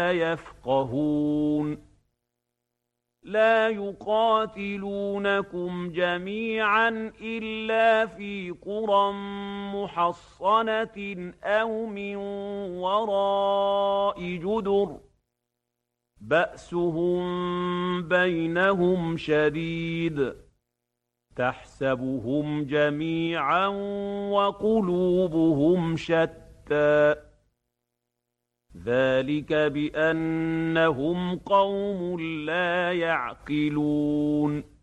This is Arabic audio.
يفقهون لا يقاتلونكم جميعا إلا في قرى محصنة أو من وراء جدر بأسهم بينهم شديد تحسبهم جميعا وقلوبهم شتى ذلك بأنهم قوم لا يعقلون